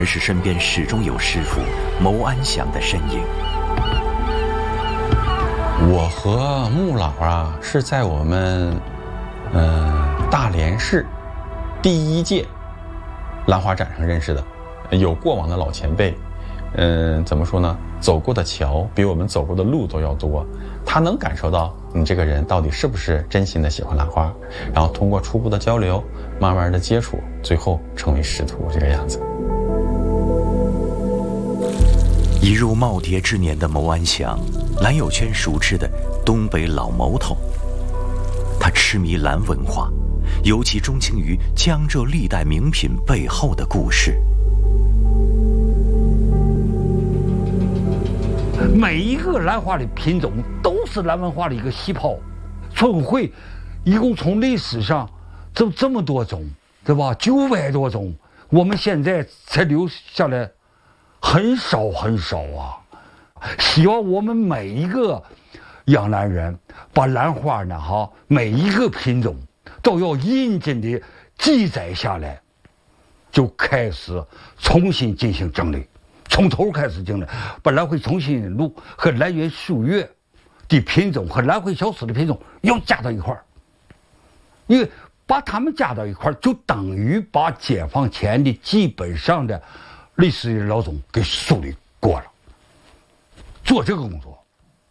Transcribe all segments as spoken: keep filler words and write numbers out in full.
而是身边始终有师傅牟安祥的身影。 我和穆老啊是在我们嗯、呃、大连市第一届兰花展上认识的，有过往的老前辈，嗯、呃，怎么说呢？走过的桥比我们走过的路都要多，他能感受到你这个人到底是不是真心的喜欢兰花，然后通过初步的交流，慢慢的接触，最后成为师徒这个样子。 已入耄耋之年的牟安祥，兰友圈熟知的东北老牟头。他痴迷兰文化，尤其钟情于江浙历代名品背后的故事。 每一个兰花的品种都是兰文化的一个细胞。春桧一共从历史上这这么多种，对吧？九百多种，我们现在才留下来很少很少啊。希望我们每一个养兰人把兰花呢哈每一个品种都要认真的记载下来，就开始重新进行整理，从头开始整理，把兰蕙重新录和兰园书月的品种和兰蕙小史的品种要加到一块儿，因为把它们加到一块儿，就等于把解放前的基本上的历史的老总给梳理过了。做这个工作，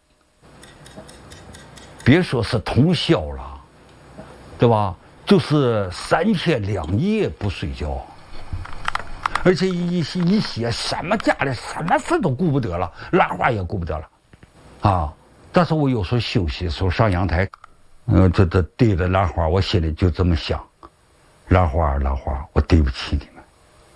别说是通宵了，对吧？就是三天两夜不睡觉，而且一一写什么家里什么事都顾不得了，兰花也顾不得了，啊！但是我有时候休息的时候上阳台，呃，这这对着兰花，我心里就这么想：兰花，兰花，我对不起你们，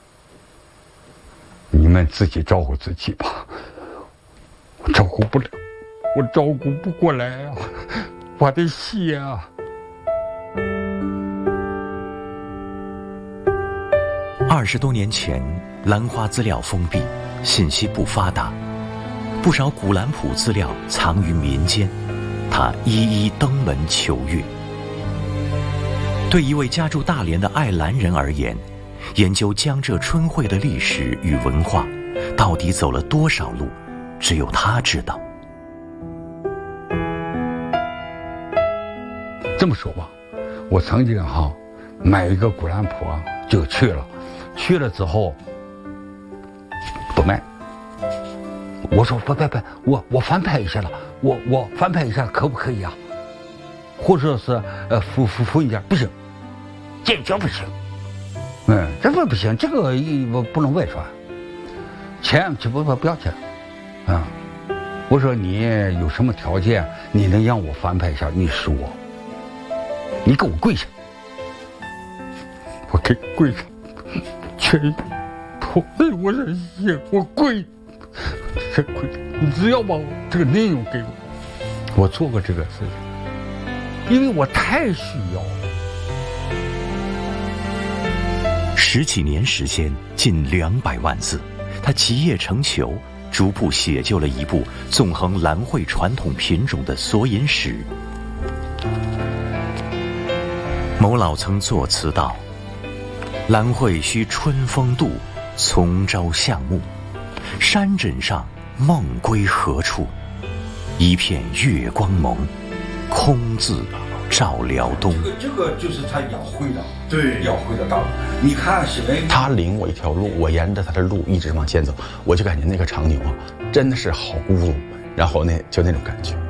你们自己照顾自己吧，我照顾不了，我照顾不过来啊，我得写啊。 二十多年前，兰花资料封闭，信息不发达，不少古兰谱资料藏于民间，他一一登门求阅。对一位家住大连的爱兰人而言，研究江浙春桧的历史与文化，到底走了多少路，只有他知道。 这么说吧，我曾经哈买一个古兰谱啊，就去了。去了之后不卖，我说不不不，我我翻拍一下了，我我翻拍一下可不可以啊？或者是呃复复复一件，不行，坚决不行。嗯，这不不行，这个我不能外传，钱就不不不要钱啊。我说你有什么条件，你能让我翻拍一下？你说，你给我跪下，我给跪下。全不为我人写，我跪，这跪，你只要把这个内容给我，我做过这个事情，因为我太需要了。 十几年时间，近两百万字，他集腋成裘，逐步写就了一部纵横兰蕙传统品种的索引史。牟老曾作词道：兰蕙须春风度，从朝向暮。山枕上梦归何处？一片月光蒙，空自照辽东。 这个这个就是他养蕙的， 对， 养蕙的道理。你看是没？ 他领我一条路，我沿着他的路一直往前走，我就感觉那个场景啊，真的是好孤独，然后那就那种感觉。